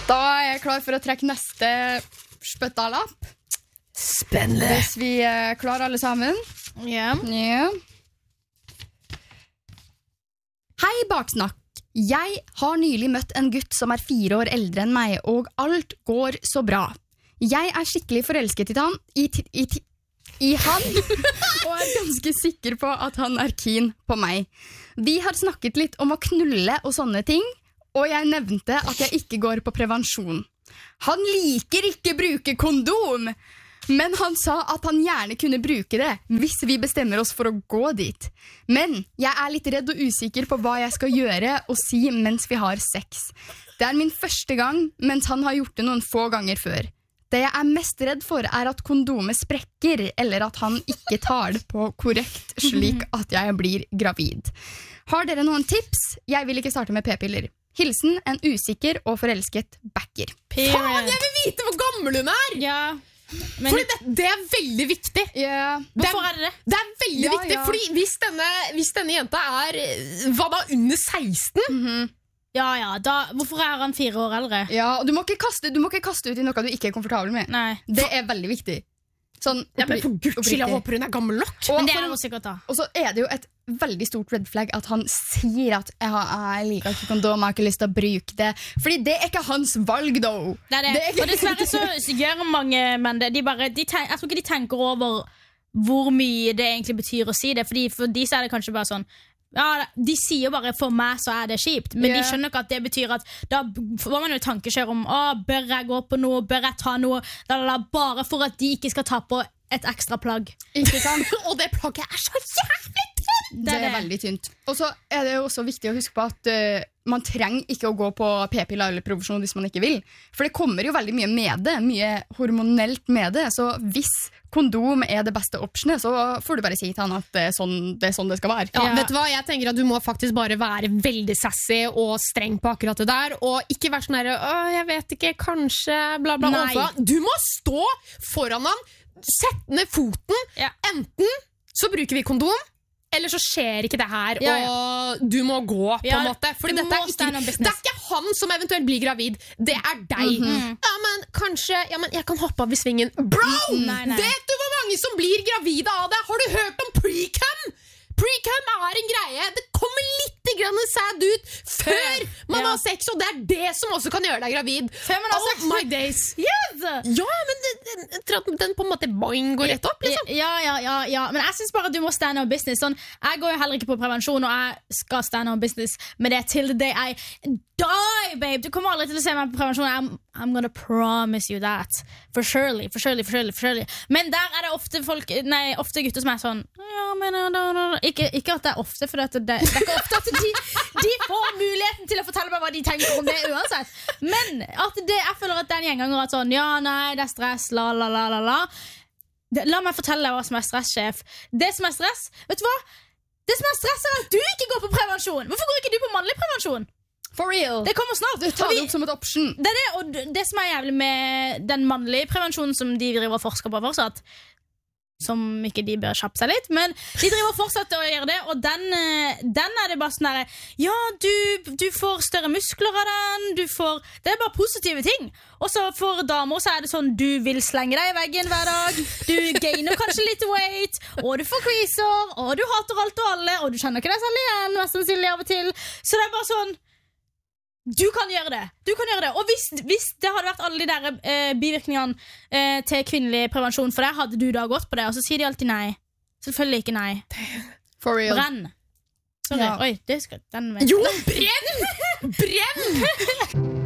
Da er jeg klar for å trekke neste spøttalapp. Spennende. Hvis vi er klar alle sammen. Ja. Hei, Baksnakk. Jeg har nylig møtt en gutt som er 4 år eldre enn meg, og alt går så bra. Jeg er skikkelig forelsket i han, og er ganske sikker på at han er keen på meg. Vi har snakket litt om å knulle og sånne ting, og jeg nevnte at jeg ikke går på prevensjon. Han liker ikke bruke kondom, men han sa at han gjerne kunne bruke det hvis vi bestemmer oss for å gå dit. Men jeg er litt redd og usikker på hva jeg skal gjøre og si mens vi har sex. Det er min første gang, mens han har gjort det noen få ganger før. Det jeg er mest redd for er at kondomet sprekker, eller at han ikke tar det på korrekt slik at jeg blir gravid. Har dere noen tips? Jeg vil ikke starte med p-piller. Hilsen en usikker og forelsket backer. Faen, jeg vil vite hvor gammel hun er! Ja. Men, fordi det er veldig viktig. Hvorfor er det? Det er veldig viktig, fordi hvis denne jenta er hva da, under 16? Hvorfor er han 4 år eldre? Ja, og du må ikke kaste ut i noe du ikke er komfortabel med. Nei. Det er veldig viktig. Sånn, men for Guds skyld, jeg håper hun er gammel nok. Men det er hun sikkert da. Og så er det jo et veldig stort red flag at han sier at jeg liker ikke kondom, jeg har ikke lyst til å bruke det. Fordi det er ikke hans valg, da. Det er det. Og dessverre så gjør mange menn det. Jeg tror ikke de tenker over hvor mye det egentlig betyr å si det. Fordi for de så er det kanskje bare sånn, ja, de sier bare for meg så er det kjipt. Men de skjønner ikke at det betyr at da får man jo tankekjør om bør jeg gå på noe, bør jeg ta noe, bare for at de ikke skal ta på et ekstra plagg. Ikke sant? Og det plagget er så jævlig tynt! Det er veldig tynt. Og så er det jo også viktig å huske på at man trenger ikke å gå på p-piller eller prevensjon hvis man ikke vil. For det kommer jo veldig mye med det, mye hormonelt med det. Så hvis kondom er det beste optionet, så får du bare si til han at det er sånn det skal være. Ja, vet du hva? Jeg tenker at du må faktisk bare være veldig sassy og streng på akkurat det der, og ikke være sånn der, jeg vet ikke, kanskje, bla bla bla. Du må stå foran han, sette ned foten, enten så bruker vi kondom, eller så skjer ikke det her, og du må gå på en måte. Fordi det er ikke han som eventuelt blir gravid, det er deg. Ja, men kanskje, jeg kan hoppe av i svingen. Bro! Vet du hvor mange som blir gravide av det? Har du hørt om pre-cum? Pre-cum er en greie. Det kommer litt grann sad ut før man har sex, og det er det som også kan gjøre deg gravid. Før man har sex. My days. Yes! Ja, men den på en måte boing går rett opp, liksom. Ja. Men jeg synes bare at du må stand on business. Sånn, jeg går jo heller ikke på prevensjon, og jeg skal stand on business med det til the day I die, babe. Du kommer aldri til å se meg på prevensjon. I'm gonna promise you that. For surely. Men der er det ofte gutter som er sånn, ikke at det er ofte, for det er ikke ofte at de får muligheten til å fortelle meg hva de tenker om det uansett. Men at jeg føler at det er en gjenganger at sånn, det er stress, la. La meg fortelle deg hva som er stress, sjef. Det som er stress, vet du hva? Det som er stress er at du ikke går på prevensjon. Hvorfor går ikke du på mannlig prevensjon? For real. Det kommer snart. Du tar det opp som et option. Det er det, og det som er jævlig med den mannlige prevensjonen som de driver og forsker på fortsatt, som ikke de bør kjappe seg litt, men de driver og fortsetter å gjøre det, og den er det bare sånn der, du får større muskler av den, det er bare positive ting. Og så for damer så er det sånn, du vil slenge deg i veggen hver dag, du gainer kanskje litt weight, og du får kviser, og du hater alt og alle, og du kjenner ikke deg selv igjen, mest sannsynlig av og til. Så det er bare sånn, du kan gjøre det. Og hvis det hadde vært alle de der bivirkningene til kvinnelig prevensjon, for der hadde du da gått på det, og så sier de alltid nei. Selvfølgelig ikke nei. For real. Brenn. Sorry. Oi, det skal den med. Jo, brenn!